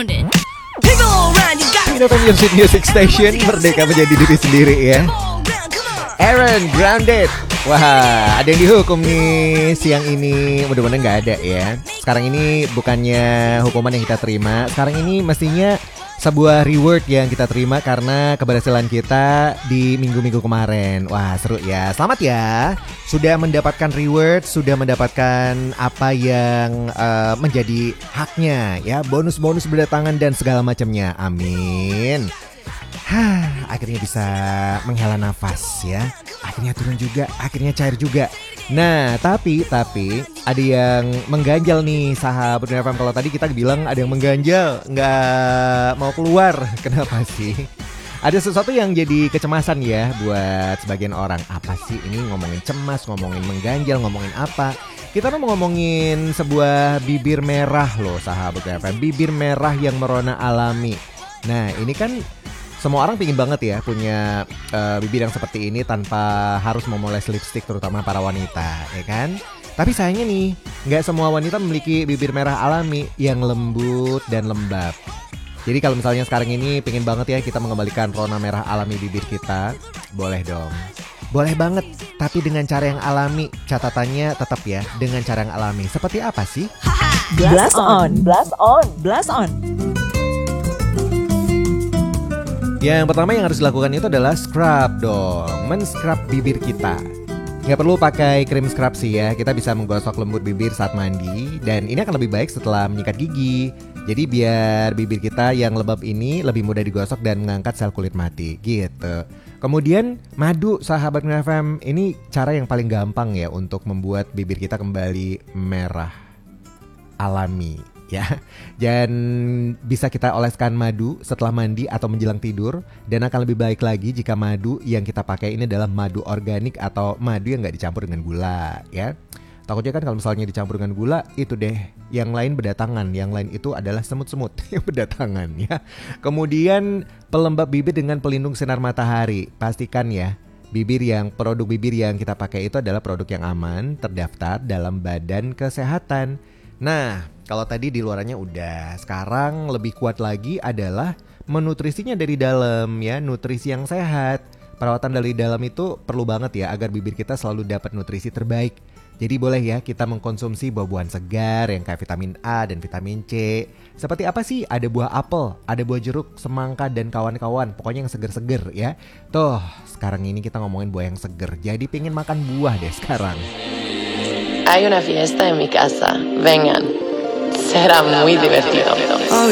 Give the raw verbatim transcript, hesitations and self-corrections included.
grounded. People all around you got Pinoton Music Music Station, merdeka menjadi diri sendiri ya. Aaron Grounded. Wah, ada yang dihukum nih siang ini. Mudah-mudahan nggak ada ya. Sekarang ini bukannya hukuman yang kita terima. Sekarang ini mestinya sebuah reward yang kita terima karena keberhasilan kita di minggu-minggu kemarin. Wah, seru ya. Selamat ya. Sudah mendapatkan reward, sudah mendapatkan apa yang uh, menjadi haknya ya. Bonus-bonus berdatangan dan segala macamnya. Amin. Hah, akhirnya bisa menghela nafas ya. Akhirnya turun juga, akhirnya cair juga. Nah, tapi tapi ada yang mengganjal nih sahabat F M. Kalau tadi kita bilang ada yang mengganjal, nggak mau keluar. Kenapa sih? Ada sesuatu yang jadi kecemasan ya buat sebagian orang. Apa sih ini, ngomongin cemas, ngomongin mengganjal, ngomongin apa? Kita tuh mau ngomongin sebuah bibir merah loh sahabat F M. Bibir merah yang merona alami. Nah, ini kan semua orang pingin banget ya punya uh, bibir yang seperti ini tanpa harus memoles lipstick, terutama para wanita, ya kan? Tapi sayangnya nih, nggak semua wanita memiliki bibir merah alami yang lembut dan lembab. Jadi kalau misalnya sekarang ini pingin banget ya kita mengembalikan rona merah alami bibir kita, boleh dong. Boleh banget, tapi dengan cara yang alami. Catatannya tetap ya, dengan cara yang alami. Seperti apa sih? Blast on, blast on, blast on. Yang pertama yang harus dilakukan itu adalah scrub dong. Men-scrub bibir kita. Nggak perlu pakai krim scrub sih ya. Kita bisa menggosok lembut bibir saat mandi. Dan ini akan lebih baik setelah menyikat gigi. Jadi biar bibir kita yang lembab ini lebih mudah digosok dan mengangkat sel kulit mati gitu. Kemudian madu sahabat F M. Ini cara yang paling gampang ya untuk membuat bibir kita kembali merah alami ya. Dan bisa kita oleskan madu setelah mandi atau menjelang tidur. Dan akan lebih baik lagi jika madu yang kita pakai ini adalah madu organik atau madu yang gak dicampur dengan gula ya. Takutnya kan kalau misalnya dicampur dengan gula, itu deh yang lain berdatangan. Yang lain itu adalah semut-semut yang berdatangan ya. Kemudian pelembab bibir dengan pelindung sinar matahari. Pastikan ya bibir yang produk bibir yang kita pakai itu adalah produk yang aman, terdaftar dalam Badan Kesehatan. Nah, kalau tadi di luarannya udah, sekarang lebih kuat lagi adalah menutrisinya dari dalam ya, nutrisi yang sehat. Perawatan dari dalam itu perlu banget ya agar bibir kita selalu dapat nutrisi terbaik. Jadi boleh ya kita mengkonsumsi buah-buahan segar yang kayak vitamin A dan vitamin C. Seperti apa sih? Ada buah apel, ada buah jeruk, semangka dan kawan-kawan. Pokoknya yang seger-seger ya. Tuh, sekarang ini kita ngomongin buah yang seger. Jadi pengen makan buah deh sekarang. Hay una fiesta en mi casa. Vengan. Será muy divertido.